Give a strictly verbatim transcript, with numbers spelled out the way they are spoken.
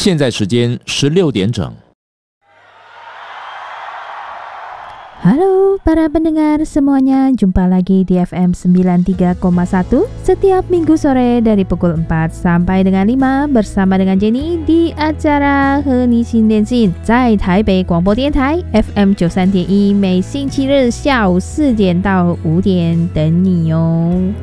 现在时间十六点整。 Halo para pendengar semuanya, jumpa lagi di F M sembilan puluh tiga koma satu setiap minggu sore dari pukul empat sampai dengan lima bersama dengan Jenny di acara和你新电信，在台北广播电台 F M 九十三点一，每星期日下午四点到五点等你哦。